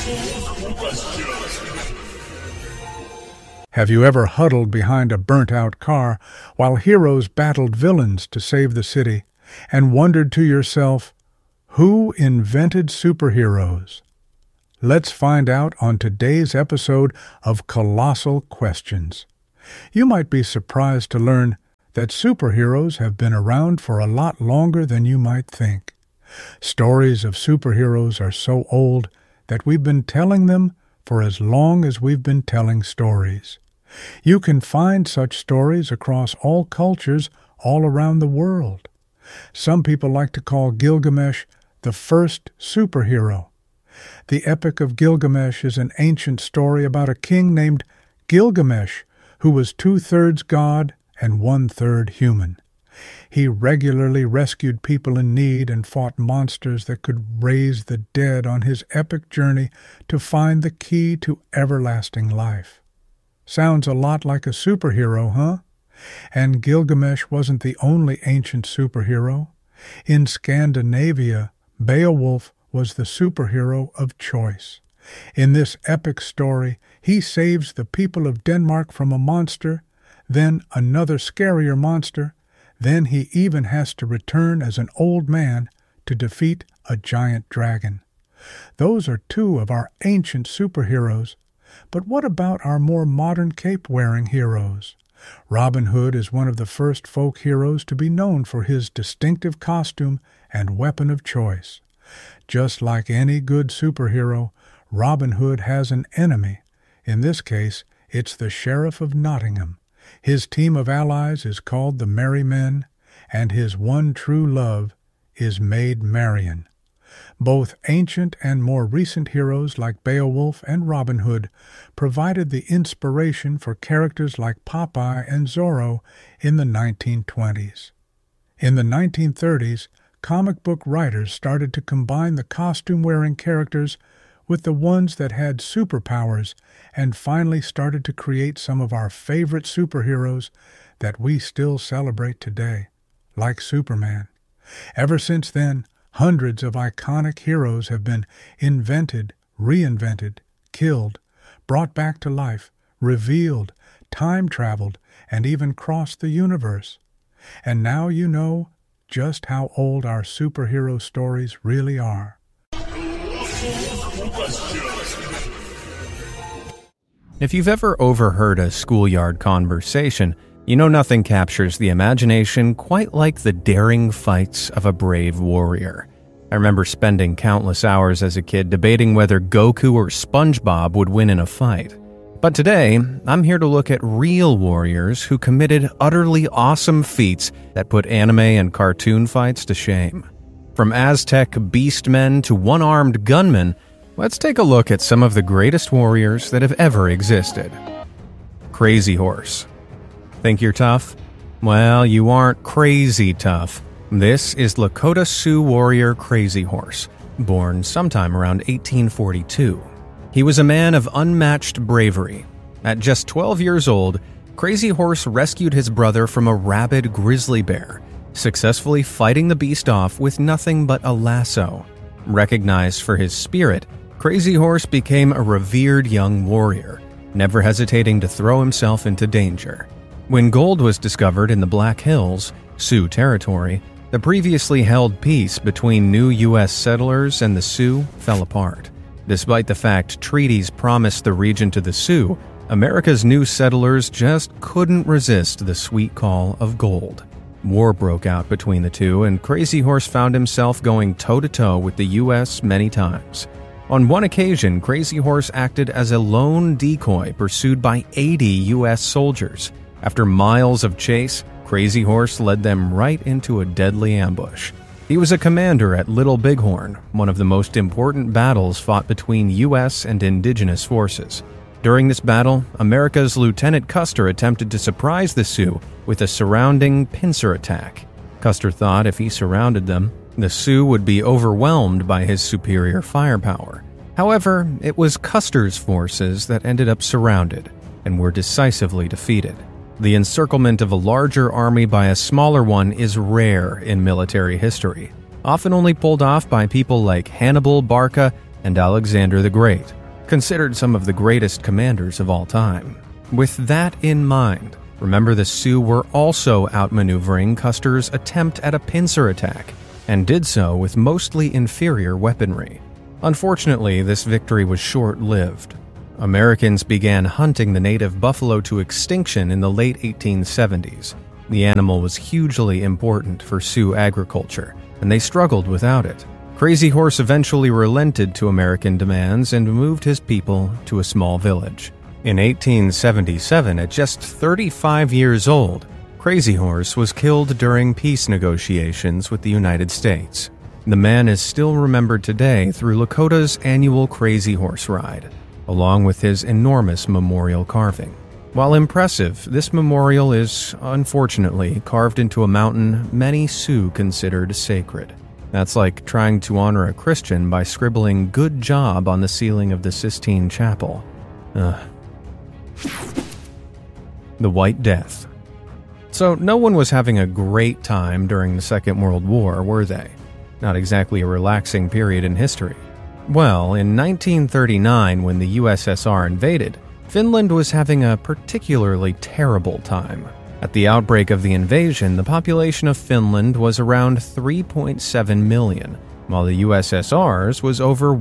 Have you ever huddled behind a burnt-out car while heroes battled villains to save the city and wondered to yourself, who invented superheroes? Let's find out on today's episode of Colossal Questions. You might be surprised to learn that superheroes have been around for a lot longer than you might think. Stories of superheroes are so old that we've been telling them for as long as we've been telling stories. You can find such stories across all cultures all around the world. Some people like to call Gilgamesh the first superhero. The Epic of Gilgamesh is an ancient story about a king named Gilgamesh who was 2/3 god and 1/3 human. He regularly rescued people in need and fought monsters that could raise the dead on his epic journey to find the key to everlasting life. Sounds a lot like a superhero, huh? And Gilgamesh wasn't the only ancient superhero. In Scandinavia, Beowulf was the superhero of choice. In this epic story, he saves the people of Denmark from a monster, then another scarier monster, then he even has to return as an old man to defeat a giant dragon. Those are two of our ancient superheroes. But what about our more modern cape-wearing heroes? Robin Hood is one of the first folk heroes to be known for his distinctive costume and weapon of choice. Just like any good superhero, Robin Hood has an enemy. In this case, it's the Sheriff of Nottingham. His team of allies is called the Merry Men, and his one true love is Maid Marian. Both ancient and more recent heroes like Beowulf and Robin Hood provided the inspiration for characters like Popeye and Zorro in the 1920s. In the 1930s, comic book writers started to combine the costume-wearing characters with the ones that had superpowers and finally started to create some of our favorite superheroes that we still celebrate today, like Superman. Ever since then, hundreds of iconic heroes have been invented, reinvented, killed, brought back to life, revealed, time-traveled, and even crossed the universe. And now you know just how old our superhero stories really are. If you've ever overheard a schoolyard conversation, you know nothing captures the imagination quite like the daring fights of a brave warrior. I remember spending countless hours as a kid debating whether Goku or SpongeBob would win in a fight. But today, I'm here to look at real warriors who committed utterly awesome feats that put anime and cartoon fights to shame. From Aztec beastmen to one-armed gunmen, let's take a look at some of the greatest warriors that have ever existed. Crazy Horse. Think you're tough? Well, you aren't crazy tough. This is Lakota Sioux warrior Crazy Horse, born sometime around 1842. He was a man of unmatched bravery. At just 12 years old, Crazy Horse rescued his brother from a rabid grizzly bear, successfully fighting the beast off with nothing but a lasso. Recognized for his spirit, Crazy Horse became a revered young warrior, never hesitating to throw himself into danger. When gold was discovered in the Black Hills, Sioux territory, the previously held peace between new U.S. settlers and the Sioux fell apart. Despite the fact treaties promised the region to the Sioux, America's new settlers just couldn't resist the sweet call of gold. War broke out between the two, and Crazy Horse found himself going toe-to-toe with the U.S. many times. On one occasion, Crazy Horse acted as a lone decoy pursued by 80 U.S. soldiers. After miles of chase, Crazy Horse led them right into a deadly ambush. He was a commander at Little Bighorn, one of the most important battles fought between U.S. and indigenous forces. During this battle, America's Lieutenant Custer attempted to surprise the Sioux with a surrounding pincer attack. Custer thought if he surrounded them, the Sioux would be overwhelmed by his superior firepower. However, it was Custer's forces that ended up surrounded and were decisively defeated. The encirclement of a larger army by a smaller one is rare in military history, often only pulled off by people like Hannibal Barca and Alexander the Great. considered some of the greatest commanders of all time. With that in mind, remember the Sioux were also outmaneuvering Custer's attempt at a pincer attack, and did so with mostly inferior weaponry. Unfortunately, this victory was short-lived. Americans began hunting the native buffalo to extinction in the late 1870s. The animal was hugely important for Sioux agriculture, and they struggled without it. Crazy Horse eventually relented to American demands and moved his people to a small village. In 1877, at just 35 years old, Crazy Horse was killed during peace negotiations with the United States. The man is still remembered today through Lakota's annual Crazy Horse Ride, along with his enormous memorial carving. While impressive, this memorial is, unfortunately, carved into a mountain many Sioux considered sacred. That's like trying to honor a Christian by scribbling "good job" on the ceiling of the Sistine Chapel. The White Death. So no one was having a great time during the Second World War, were they? Not exactly a relaxing period in history. Well, in 1939, when the USSR invaded, Finland was having a particularly terrible time. At the outbreak of the invasion, the population of Finland was around 3.7 million, while the USSR's was over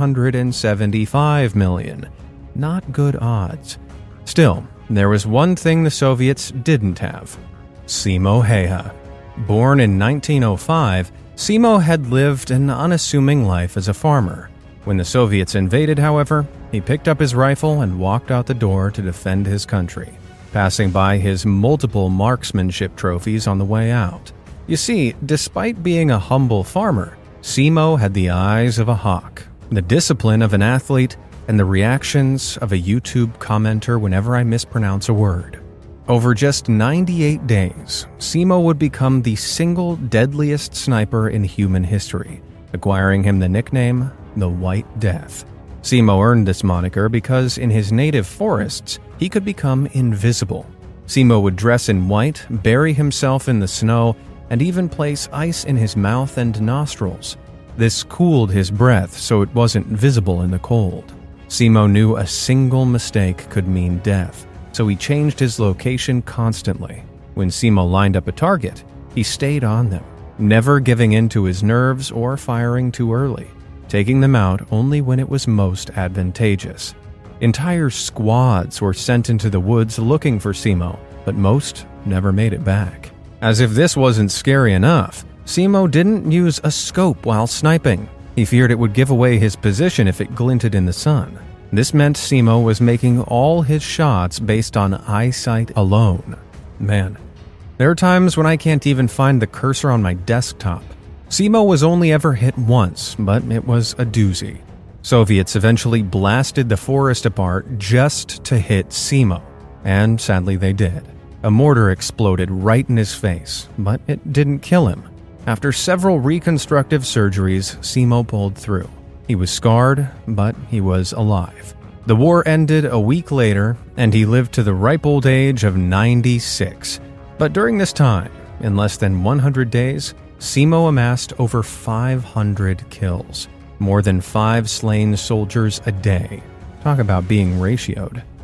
175 million. Not good odds. Still, there was one thing the Soviets didn't have: Simo Häyhä. Born in 1905, Simo had lived an unassuming life as a farmer. When the Soviets invaded, however, he picked up his rifle and walked out the door to defend his country, passing by his multiple marksmanship trophies on the way out. You see, despite being a humble farmer, Simo had the eyes of a hawk, the discipline of an athlete, and the reactions of a YouTube commenter whenever I mispronounce a word. Over just 98 days, Simo would become the single deadliest sniper in human history, acquiring him the nickname the White Death. Simo earned this moniker because in his native forests, he could become invisible. Simo would dress in white, bury himself in the snow, and even place ice in his mouth and nostrils. This cooled his breath so it wasn't visible in the cold. Simo knew a single mistake could mean death, so he changed his location constantly. When Simo lined up a target, he stayed on them, never giving in to his nerves or firing too early, taking them out only when it was most advantageous. Entire squads were sent into the woods looking for Simo, but most never made it back. As if this wasn't scary enough, Simo didn't use a scope while sniping. He feared it would give away his position if it glinted in the sun. This meant Simo was making all his shots based on eyesight alone. Man, there are times when I can't even find the cursor on my desktop. Simo was only ever hit once, but it was a doozy. Soviets eventually blasted the forest apart just to hit Simo, and sadly they did. A mortar exploded right in his face, but it didn't kill him. After several reconstructive surgeries, Simo pulled through. He was scarred, but he was alive. The war ended a week later, and he lived to the ripe old age of 96. But during this time, in less than 100 days, Simo amassed over 500 kills, more than 5 slain soldiers a day. Talk about being ratioed.